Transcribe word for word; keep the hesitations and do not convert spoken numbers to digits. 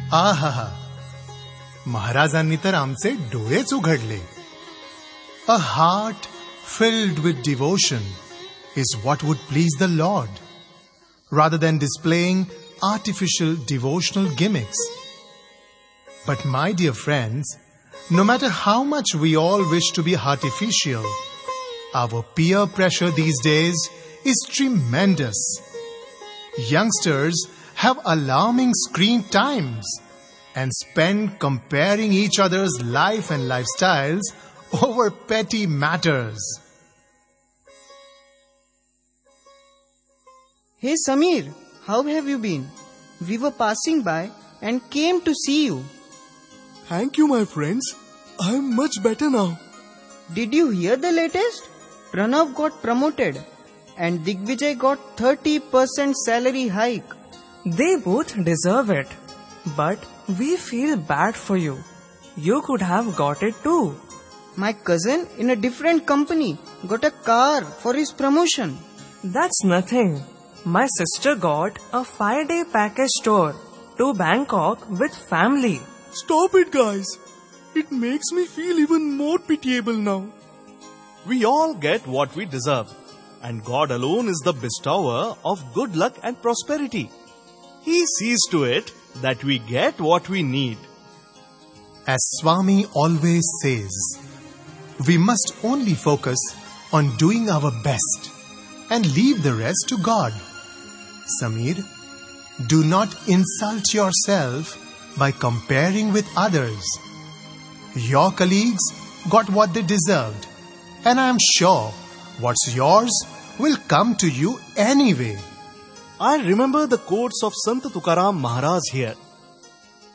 आहा, महाराजांनी तर आमचे डोळेच उघडले. A heart filled with devotion is what would please the Lord, rather than displaying artificial devotional gimmicks. But my dear friends, no matter how much we all wish to be artificial, our peer pressure these days is tremendous. Youngsters have alarming screen times and spend comparing each other's life and lifestyles over petty matters. Hey Samir, how have you been? We were passing by and came to see you. Thank you, my friends. I'm much better now. Did you hear the latest? Pranav got promoted and Digvijay got thirty percent salary hike. They both deserve it. But we feel bad for you. You could have got it too. My cousin in a different company got a car for his promotion. That's nothing. My sister got a five-day package tour to Bangkok with family. Stop it, guys. It makes me feel even more pitiable now. We all get what we deserve, and God alone is the bestower of good luck and prosperity. He sees to it that we get what we need. As Swami always says, we must only focus on doing our best and leave the rest to God. Samir, do not insult yourself by comparing with others. Your colleagues got what they deserved, and I am sure what's yours will come to you anyway. I remember the quotes of Sant Tukaram Maharaj here.